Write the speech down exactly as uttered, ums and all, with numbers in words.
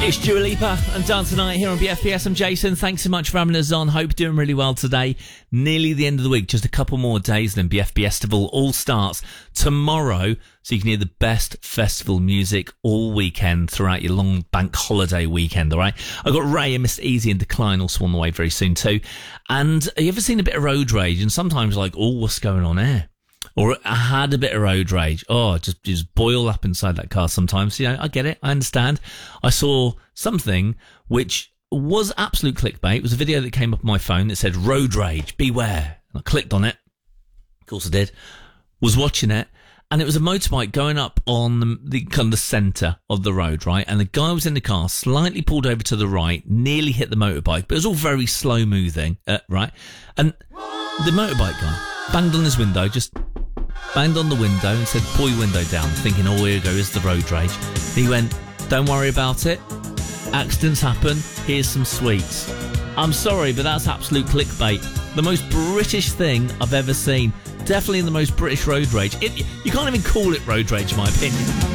It's Dua Lipa and Dance Tonight here on B F P S. I'm Jason. Thanks so much for having us on. Hope you're doing really well today. Nearly the end of the week. Just a couple more days, then B F B Festival all starts tomorrow. So you can hear the best festival music all weekend throughout your long bank holiday weekend, all right? I've got Ray and Mister Easy and Decline also on the way very soon too. And have you ever seen a bit of road rage? And sometimes like, oh, what's going on here? Or I had a bit of road rage. Oh, just just boil up inside that car sometimes. You know, I get it. I understand. I saw something which was absolute clickbait. It was a video that came up on my phone that said, road rage, beware. And I clicked on it. Of course I did. Was watching it. And it was a motorbike going up on the, the kind of the centre of the road, right? And the guy was in the car, slightly pulled over to the right, nearly hit the motorbike, but it was all very slow moving, uh, right? And the motorbike guy banged on his window, just banged on the window and said, pull your window down, thinking, oh, here we go, here's the road rage. He went, don't worry about it. Accidents happen. Here's some sweets. I'm sorry, but that's absolute clickbait. The most British thing I've ever seen. Definitely the most British road rage. It, you can't even call it road rage, in my opinion.